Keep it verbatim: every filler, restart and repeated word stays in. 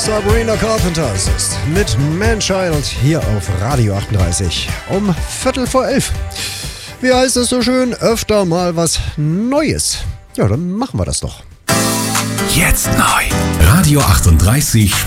Sabrina Carpenter ist es mit Man-Child hier auf Radio achtunddreißig um Viertel vor elf. Wie heißt es so schön? Öfter mal was Neues. Ja, dann machen wir das doch. Jetzt neu. Radio achtunddreißig